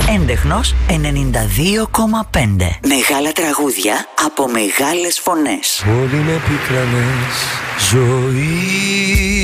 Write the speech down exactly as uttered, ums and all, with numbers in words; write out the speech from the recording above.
Έντεχνος ενενήντα δύο κόμμα πέντε. Μεγάλα τραγούδια από μεγάλες φωνές. Όλοι με πίκρανες ζωή.